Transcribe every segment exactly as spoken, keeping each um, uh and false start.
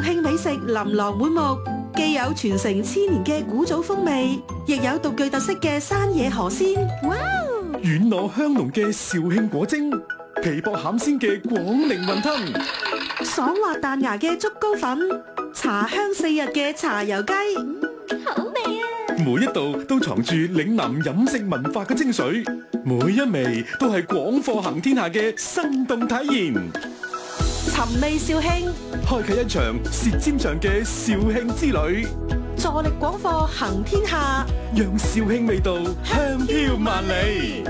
慶美食琳琅滿目，既有傳承千年嘅古早風味，亦有獨具特色嘅山野河鮮。哇！ 軟糯香濃嘅肇慶果蒸，皮薄餡鮮嘅廣寧雲吞， 爽滑彈牙嘅竹糕粉，茶香四溢嘅茶油雞， 好味啊！ 每一道都藏住嶺南飲食文化嘅精髓，每一味都係廣貨行天下嘅生動體驗。 尋味肇慶， 開啟一場舌尖上嘅肇慶之旅， 助力廣貨行天下， 讓肇慶味道香飄萬里。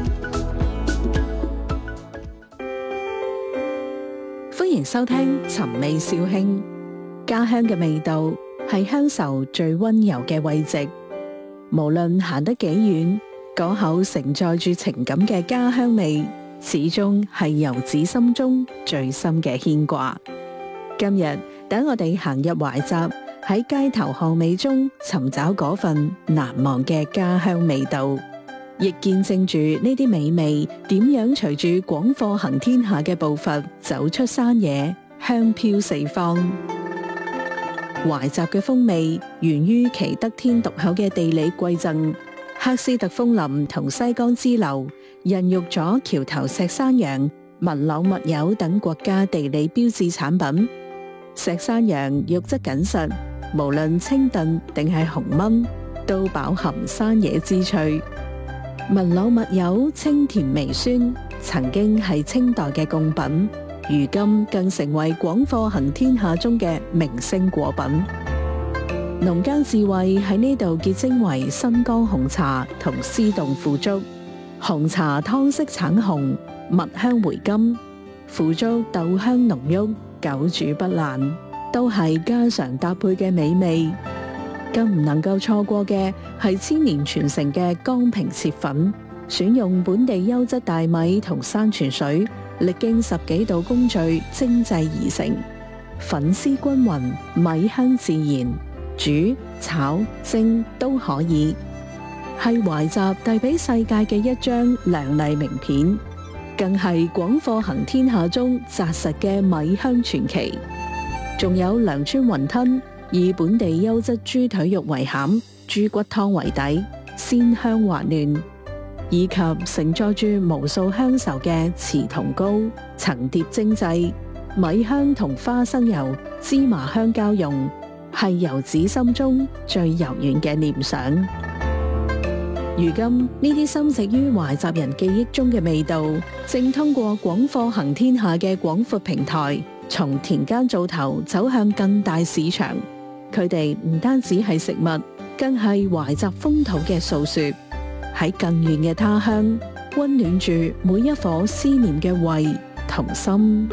歡迎收聽尋味肇慶，家鄉嘅味道係鄉愁最溫柔嘅慰藉。無論行得幾遠，嗰口承載住情感嘅家鄉味，始終係遊子心中最深嘅牽掛。今日等我哋行入懷集，喺街頭巷尾中尋找嗰份難忘嘅家鄉味道，亦見證住呢啲美味點樣隨住廣貨行天下嘅步伐走出山野，香飄四方。懷集嘅風味源於其得天獨厚嘅地理饋贈，喀斯特楓林同西江支流孕育咗橋頭石山羊、文朗密柚等國家地理標誌產品。石山羊肉質緊實，無論清燉定係紅燜，都飽含山野之趣。文朗密柚清甜微酸，曾經係清代嘅貢品，如今更成為廣貨行天下中嘅明星果品。農耕智慧喺呢度結晶為新疆紅茶同絲凍腐竹。紅茶湯色橙紅，蜜香回甘；腐竹豆香濃郁，久煮不爛，都係家常搭配嘅美味。更唔能夠錯過嘅係千年傳承嘅江平切粉，選用本地優質大米同山泉水，歷經十幾道工序精製而成，粉絲均勻，米香自然，煮、炒、蒸都可以。係懷集遞俾世界嘅一張亮麗名片，更係廣貨行天下中紮實嘅米香傳奇。仲有良川雲吞，以本地優質豬腿肉為餡，豬骨湯為底，鮮香滑嫩，以及承載住無數鄉愁嘅糍筒糕，層疊精製，米香同花生油、芝麻香交融，係遊子心中最柔軟嘅念想。如今呢啲深植於懷集人記憶中嘅味道，正通過廣貨行天下嘅廣闊平台，從田間灶頭走向更大市場。佢哋唔單止係食物，更係懷集風土嘅訴說。喺更遠嘅他鄉，溫暖住每一顆思念嘅胃同心。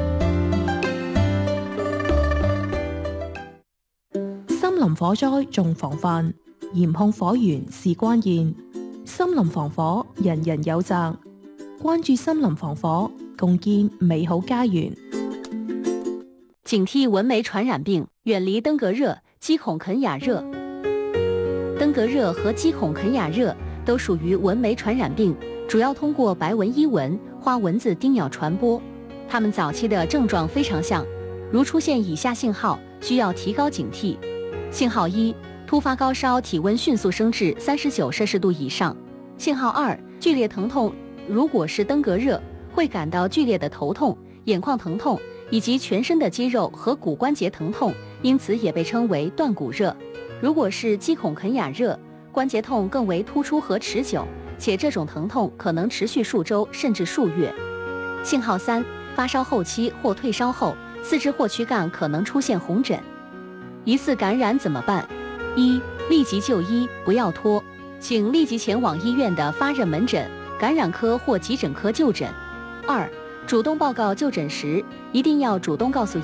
森林火災重防範，嚴控火源是關鍵。森林防火，人人有責。關注森林防火，共建美好家園。 警惕蚊媒傳染病，遠離登革熱、雞孔啃啞熱。登革熱和雞孔啃啞熱都屬於蚊媒傳染病，主要通過白紋伊蚊、花蚊子叮咬傳播。它們早期的症狀非常像，如出現以下信號，需要提高警惕。信號一，突發高燒，體溫迅速升至三十九攝氏度以上。信號二，劇烈疼痛，如果是登革熱，會感到劇烈的頭痛、眼眶疼痛，以及全身的肌肉和骨關節疼痛，因此也被稱為斷骨熱。如果是雞孔啃啞熱，關節痛更為突出和持久，且這種疼痛可能持續數週甚至數月。信號三，發燒後期或退燒後，四肢或軀幹可能出現紅疹。疑似感染怎麼辦？一、立即就醫，不要拖，請立即前往醫院的發熱門診、感染科或急診科就診。二、主動報告就診時，一定要主動告訴